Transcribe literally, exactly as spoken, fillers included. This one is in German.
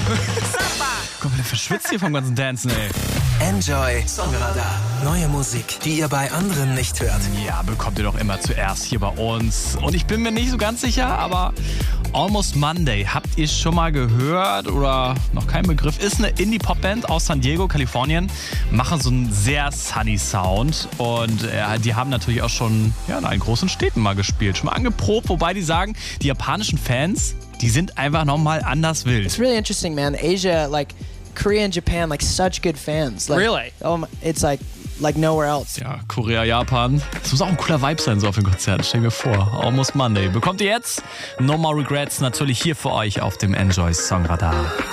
Komplett verschwitzt hier vom ganzen Dancen, ey. Enjoy Songradar. Neue Musik, die ihr bei anderen nicht hört. Ja, bekommt ihr doch immer zuerst hier bei uns. Und ich bin mir nicht so ganz sicher, aber Almost Monday, habt ihr schon mal gehört oder noch kein Begriff? Ist eine Indie-Pop-Band aus San Diego, Kalifornien. Machen so einen sehr sunny Sound. Und äh, die haben natürlich auch schon ja, in allen großen Städten mal gespielt. Schon mal angeprobt, wobei die sagen, die japanischen Fans, die sind einfach nochmal anders wild. It's really interesting, man. Asia, like Korea and Japan, like such good fans. Like, Really? Oh, my- it's like like nowhere else. Ja, Korea, Japan. Das muss auch ein cooler Vibe sein, so auf dem Konzert. Stell mir vor. Almost Monday. Bekommt ihr jetzt No More Regrets natürlich hier für euch auf dem Enjoy Songradar.